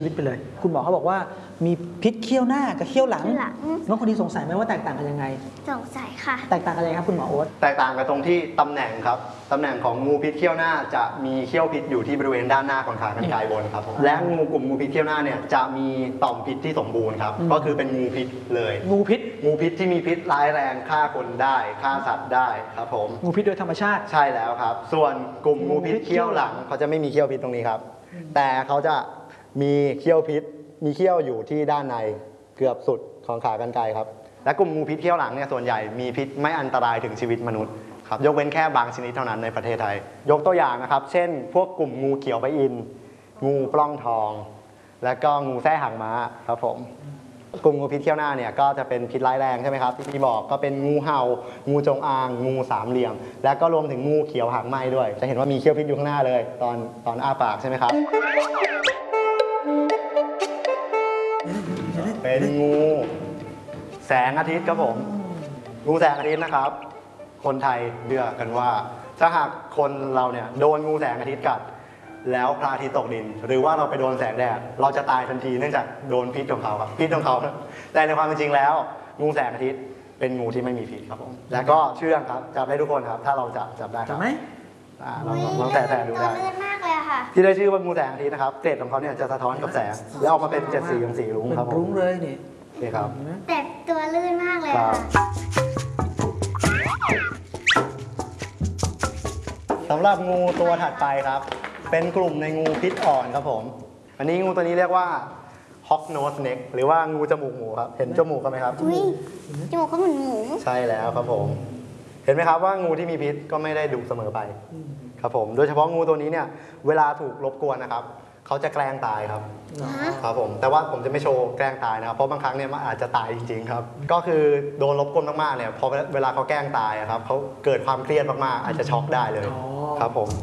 ชีวิตไปเลยคุณหมอเขาบอกว่ามีพิษเขี้ยวหน้ากับเขี้ยวหลังน้องคนนี้สงสัยไหมว่าแตกต่างกันยังไงสงสัยค่ะแตกต่างกันยังไงครับคุณหมอโอ๊ตแตกต่างกันตรงที่ตำแหน่งครับตำแหน่งของงูพิษเขี้ยวหน้าจะมีเขี้ยวพิษอยู่ที่บริเวณด้านหน้าของขากรรไกรบนครับและกลุ่มงูพิษเขี้ยวหน้าเนี่ยจะมีต่อมพิษที่สมบูรณ์ครับก็คือเป็นงูพิษเลยงูพิษที่มีพิษร้ายแรงฆ่าคนได้ฆ่าสัตว์ได้ครับผมงูพิษโดยธรรมชาติใช่แล้วครับส่วนกลุ่มงูพิษเขี้ยวหลังเขาจะไม่มีเขี้ยวพิษตรงนี้ครับแต่เขาจะมีเขี้ยวพิษมีเขี้ยวอยู่ที่ด้านในเกือบสุดของขากรรไกรครับและกลุ่มงูพิษเขี้ยวหลังเนี่ยส่วนใหญ่มีพิษไม่อันตรายถึงชีวิตมนุษย์ครับยกเว้นแค่บางชนิดเท่านั้นในประเทศไทยยกตัวอย่างนะครับเช่นพวกกลุ่มงูเขียวพระอินทร์งูปล้องทองและก็งูแส้หางม้าครับผมกลุ่มงูพิษเขี้ยวหน้าเนี่ยก็จะเป็นพิษร้ายแรงใช่ไหมครับที่บอกก็เป็นงูเห่างูจงอางงูสามเหลี่ยมและก็รวมถึงงูเขียวหางไหม้ด้วยจะเห็นว่ามีเขี้ยวพิษอยู่ข้างหน้าเลยตอนอ้าปากใช่ไหมครับเป็นงูแสงอาทิตย์ครับผมงูแสงอาทิตย์นะครับคนไทยเชื่อกันว่าถ้าหากคนเราเนี่ยโดนงูแสงอาทิตย์กัดแล้วพระอาทิตย์ตกดินหรือว่าเราไปโดนแสงแดดเราจะตายทันทีเนื่องจากโดนพิษของเขาครับพิษของเขาแต่ในความเป็นจริงแล้วงูแสงอาทิตย์เป็นงูที่ไม่มีพิษครับผมแล้วก็เชื่องครับจับได้ทุกคนครับถ้าเราจับได้ครับไหมลองแตะดูได้ที่ได้ชื่อว่างูแสงอาทิตย์นะครับเกล็ดของเขาเนี่ยจะสะท้อนกับแสงแล้วออกมาเป็น7สีของสีรุ้งครับผมรุ้งเลยนี่ครับแต่ตัวลื่นมากเลยค่ะสำหรับงูตัวถัดไปครับเป็นกลุ่มในงูพิษอ่อนครับผมอันนี้งูตัวนี้เรียกว่า Hawk Nose Snake หรือว่างูจมูกหมูครับเห็นจมูกกันไหมครับจมูกเขาเหมือนหมูใช่แล้วครับผมเห็นไหมครับว่างูที่มีพิษก็ไม่ได้ดุเสมอไปครับผมโดยเฉพาะงูตัวนี้เนี่ยเวลาถูกรบกวนนะครับเขาจะแกล้งตายครับครับผมแต่ว่าผมจะไม่โชว์แกล้งตายนะครับเพราะบางครั้งเนี่ยมันอาจจะตายจริงๆครับก็คือโดนรบกวนมากๆเนี่ยพอเวลาเขาแกล้งตายครับเขาเกิดความเครียดมากๆอาจจะช็อกได้เลยครับผม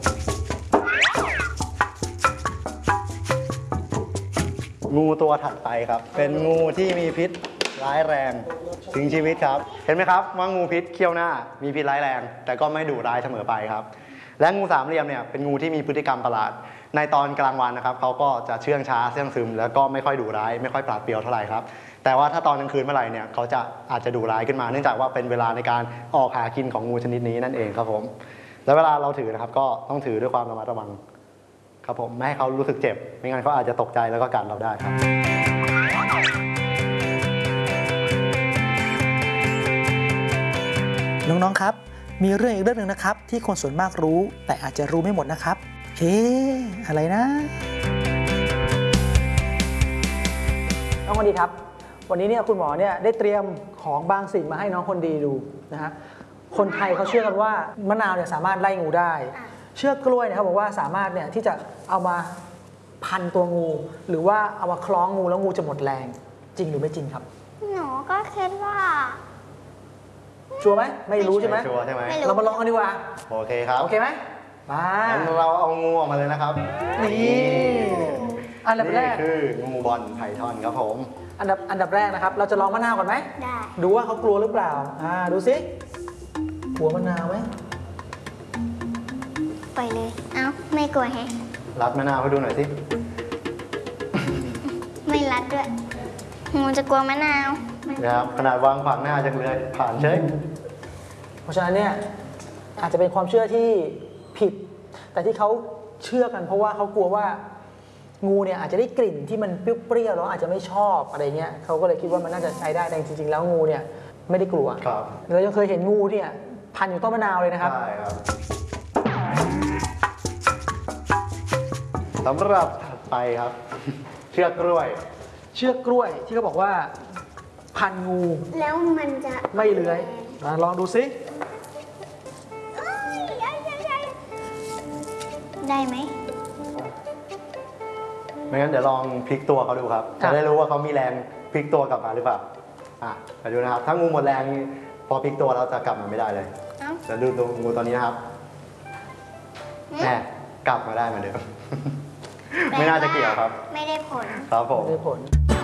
งูตัวถัดไปครับเป็นงูที่มีพิษร้ายแรงถึงชีวิตครับเห็นไหมครับว่างูพิษเขี้ยวหน้ามีพิษร้ายแรงแต่ก็ไม่ดุร้ายเสมอไปครับและงูสามเหลี่ยมเนี่ยเป็นงูที่มีพฤติกรรมประหลาดในตอนกลางวันนะครับเขาก็จะเชื่องช้าเชื่องซึมแล้วก็ไม่ค่อยดุร้ายไม่ค่อยปราดเปรียวเท่าไหร่ครับแต่ว่าถ้าตอนกลางคืนเมื่อไหร่เนี่ยเขาจะอาจจะดุร้ายขึ้นมาเนื่องจากว่าเป็นเวลาในการออกหากินของงูชนิดนี้นั่นเองครับผมแล้วเวลาเราถือนะครับก็ต้องถือด้วยความระมัดระวังครับผมไม่ให้เขารู้สึกเจ็บไม่งั้นเขาอาจจะตกใจแล้วก็กัดเราได้ครับน้องๆครับมีเรื่องอีกเรื่องหนึ่งนะครับที่คนส่วนมากรู้แต่อาจจะรู้ไม่หมดนะครับอะไรนะน้องคนดีครับวันนี้เนี่ยคุณหมอเนี่ยได้เตรียมของบางสิ่งมาให้น้องคนดีดูนะฮะคนไทยเขาเชื่อกันว่ามะนาวเนี่ยสามารถไล่งูได้เชือกกล้วยเนี่ยเขาบอกว่าสามารถเนี่ยที่จะเอามาพันตัวงูหรือว่าเอามาคล้องงูแล้วงูจะหมดแรงจริงหรือไม่จริงครับหนูก็คิดว่าชัวร์ไหมไม่รู้ใช่ไหมชัวร์ใช่ไหมเรามาลองกันดีกว่าโอเคครับโอเคไหมมาเราเอางูออกมาเลยนะครับนี่อันดับแรกคืองูบอลไพทอนครับผมอันดับแรกนะครับเราจะลองมะนาวก่อนไหมได้ดูว่าเขากลัวหรือเปล่าดูสิกลัวมะนาวไหมไปเลยเอ้าไม่กลัวแฮะรัดมะนาวให้ดูหน่อยสิไม่รัดด้วยงูจะกลัวมะนาวนะครับขนาดวางขวางหน้าจังเลยผ่านเฉยเพราะฉะนั้นเนี่ยอาจจะเป็นความเชื่อที่ผิดแต่ที่เขาเชื่อกันเพราะว่าเขากลัวว่างูเนี่ยอาจจะได้กลิ่นที่มันเปรี้ยวๆแล้วอาจจะไม่ชอบอะไรเงี้ยเขาก็เลยคิดว่ามันน่าจะใช้ได้แต่จริงๆแล้วงูเนี่ยไม่ได้กลัวเรายังเคยเห็นงูเนี่ยพันอยู่ต้นมะนาวเลยนะครับใช่ครับสำหรับถัดไปครับเชือกกล้วยที่เขาบอกว่าพันงูแล้วมันจะไม่เลื้อยลองดูสิได้ไหมไม่งั้นเดี๋ยวลองพลิกตัวเขาดูครับจะได้รู้ว่าเขามีแรงพลิกตัวกลับมาหรือเปล่าไปดูนะครับถ้างูหมดแรงพอพลิกตัวเราจะกลับมาไม่ได้เลยจะดูตัวงูตัวนี้นะครับแน่กลับมาได้เหมือนเดิมไม่น่าจะเกี่ยวครับไม่ได้ผลครับผมไม่ได้ผล